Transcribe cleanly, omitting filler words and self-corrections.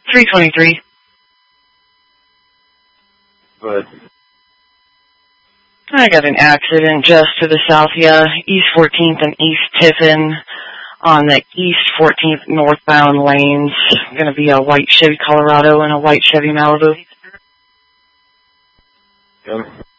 323. But I got an accident just to the south, East 14th and East Tiffin on the East 14th northbound lanes. Going to be a white Chevy Colorado and a white Chevy Malibu. yeah.